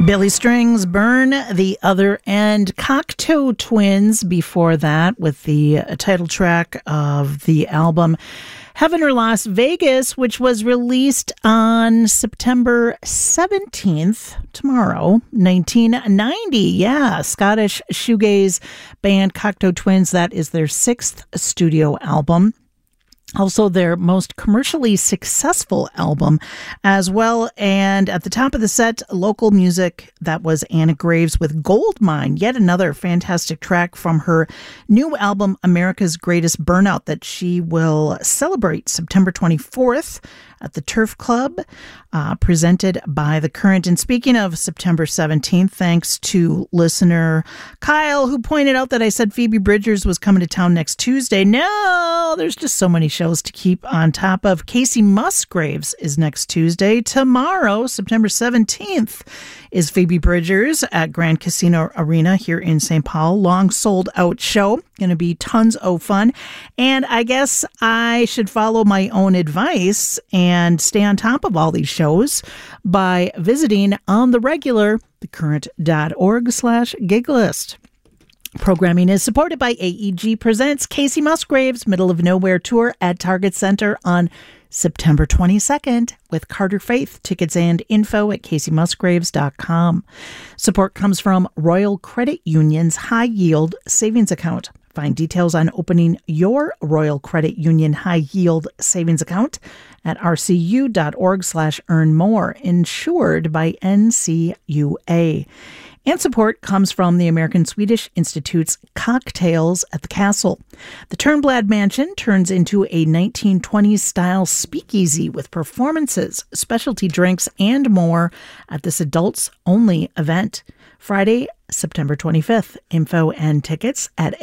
Billy Strings, Burn the Other End. Cocteau Twins before that with the title track of the album Heaven or Las Vegas, which was released on September 17th, tomorrow, 1990. Yeah, Scottish shoegaze band Cocteau Twins. That is their sixth studio album. Also their most commercially successful album as well. And at the top of the set, local music, that was Anna Graves with Goldmine, yet another fantastic track from her new album, America's Greatest Burnout, that she will celebrate September 24th at the Turf Club, presented by The Current. And speaking of September 17th, thanks to listener Kyle, who pointed out that I said Phoebe Bridgers was coming to town next Tuesday. No, there's just so many shows to keep on top of. Casey Musgraves is next Tuesday. Tomorrow, September 17th, is Phoebe Bridgers at Grand Casino Arena here in St. Paul. Long sold out show. Going to be tons of fun. And I guess I should follow my own advice and stay on top of all these shows by visiting on the regular thecurrent.org/gig list. Programming is supported by AEG Presents Casey Musgraves Middle of Nowhere Tour at Target Center on September 22nd with Carter Faith. Tickets and info at CaseyMusgraves.com. Support comes from Royal Credit Union's High Yield Savings Account. Find details on opening your Royal Credit Union High Yield Savings Account at rcu.org/earnmore, insured by NCUA. And support comes from the American Swedish Institute's Cocktails at the Castle. The Turnblad Mansion turns into a 1920s-style speakeasy with performances, specialty drinks, and more at this adults-only event. Friday, September 25th. Info and tickets at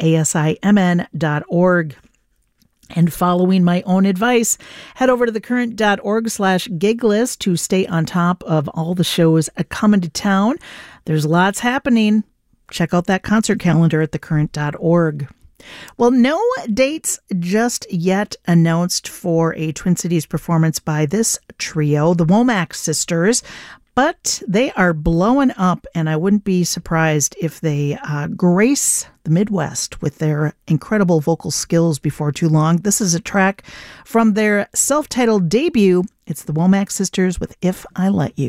asimn.org. And following my own advice, head over to thecurrent.org/gig list to stay on top of all the shows coming to town. There's lots happening. Check out that concert calendar at thecurrent.org. Well, no dates just yet announced for a Twin Cities performance by this trio, the Womack Sisters, but they are blowing up, and I wouldn't be surprised if they grace the Midwest with their incredible vocal skills before too long. This is a track from their self-titled debut. It's the Womack Sisters with If I Let You.